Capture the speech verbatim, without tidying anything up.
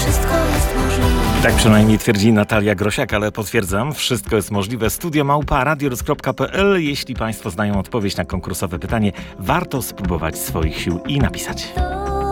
wszystko jest możliwe. Tak przynajmniej twierdzi Natalia Grosiak, ale potwierdzam, wszystko jest możliwe. Studio małpa radiorus kropka p l. Jeśli Państwo znają odpowiedź na konkursowe pytanie, warto spróbować swoich sił i napisać.